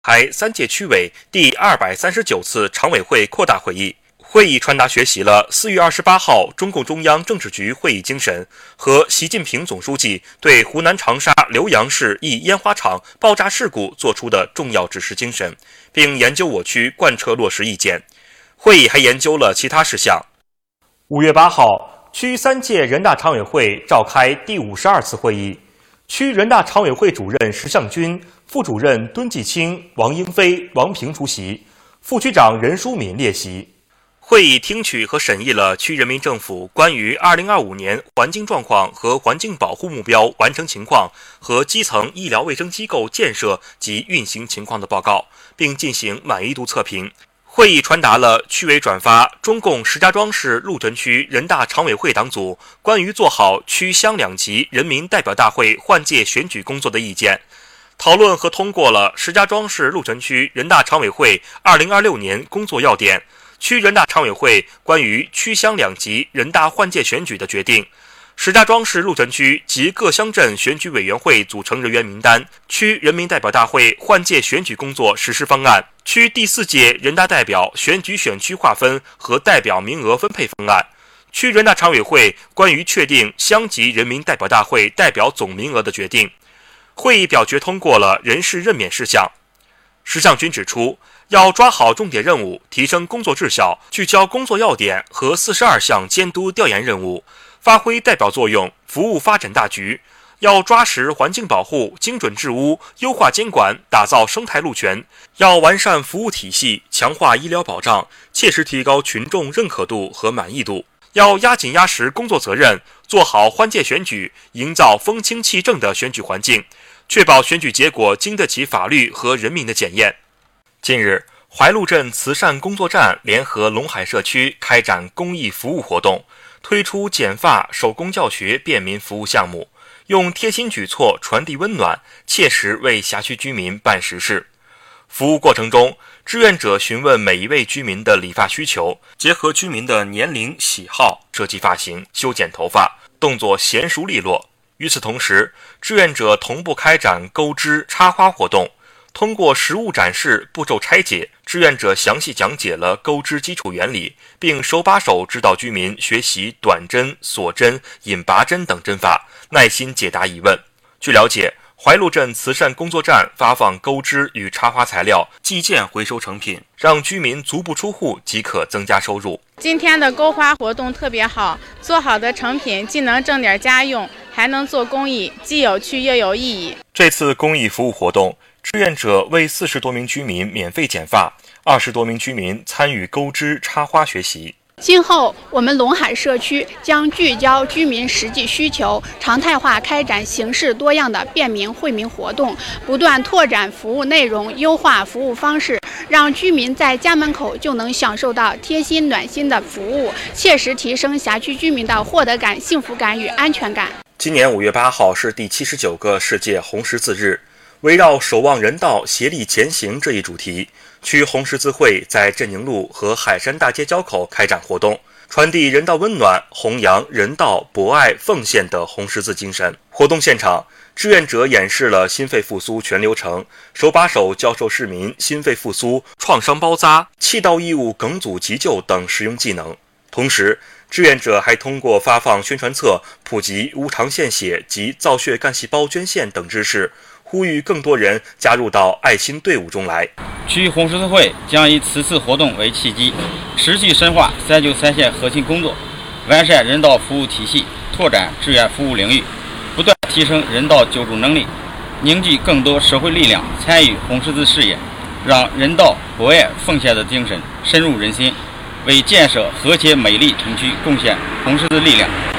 开3届区委第239次常委会扩大会议。会议传达学习了4月28号中共中央政治局会议精神和习近平总书记对湖南长沙浏阳市一烟花厂爆炸事故作出的重要指示精神，并研究我区贯彻落实意见。会议还研究了其他事项。5月8号，区3届人大常委会召开第52次会议，区人大常委会主任石向军、副主任敦继清、王英飞、王平出席，副区长任书敏列席。会议听取和审议了区人民政府关于2025年环境状况和环境保护目标完成情况和基层医疗卫生机构建设及运行情况的报告，并进行满意度测评。会议传达了区委转发中共石家庄市鹿屯区人大常委会党组关于做好区乡2级人民代表大会换届选举工作的意见，讨论和通过了石家庄市鹿屯区人大常委会2026年工作要点、区人大常委会关于区乡2级人大换届选举的决定、石家庄市鹿屯区及各乡镇选举委员会组成人员名单、区人民代表大会换届选举工作实施方案、区第4届人大代表选举选区划分和代表名额分配方案、区人大常委会关于确定乡级人民代表大会代表总名额的决定。会议表决通过了人事任免事项。石向军指出，要抓好重点任务，提升工作质效，聚焦工作要点和42项监督调研任务，发挥代表作用，服务发展大局。要抓实环境保护，精准治污，优化监管，打造生态路权。要完善服务体系，强化医疗保障，切实提高群众认可度和满意度。要压紧压实工作责任，做好换届选举，营造风清气正的选举环境，确保选举结果经得起法律和人民的检验。近日，怀路镇慈善工作站联合陇海社区开展公益服务活动，推出剪发、手工教学便民服务项目，用贴心举措传递温暖，切实为辖区居民办实事。服务过程中，志愿者询问每一位居民的理发需求，结合居民的年龄、喜好设计发型、修剪头发，动作娴熟利落。与此同时，志愿者同步开展钩织、插花活动，通过实物展示、步骤拆解，志愿者详细讲解了钩织基础原理，并手把手指导居民学习短针、锁针、引拔针等针法，耐心解答疑问。据了解，怀路镇慈善工作站发放钩织与插花材料、寄件回收成品，让居民足不出户即可增加收入。 今天的钩花活动特别好，做好的成品既能挣点家用，还能做公益，既有趣又有意义。 这次公益服务活动，志愿者为40多名居民免费剪发，20多名居民参与钩织插花学习。 今后我们陇海社区将聚焦居民实际需求，常态化开展形式多样的便民惠民活动，不断拓展服务内容，优化服务方式，让居民在家门口就能享受到贴心暖心的服务，切实提升辖区居民的获得感、幸福感与安全感。 今年5月8号是第79个世界红十字日，围绕守望人道、协力前行这一主题，区红十字会在镇宁路和海山大街交口开展活动，传递人道温暖，弘扬人道、博爱、奉献的红十字精神。活动现场，志愿者演示了心肺复苏全流程，手把手教授市民心肺复苏、创伤包扎、气道异物梗阻急救等实用技能。同时，志愿者还通过发放宣传册，普及无偿献血及造血干细胞捐献等知识，呼吁更多人加入到爱心队伍中来。 区红十字会将以此次活动为契机，持续深化3.93线核心工作，完善人道服务体系，拓展志愿服务领域，不断提升人道救助能力，凝聚更多社会力量参与红十字事业，让人道、博爱、奉献的精神深入人心，为建设和谐美丽城区贡献红十字力量。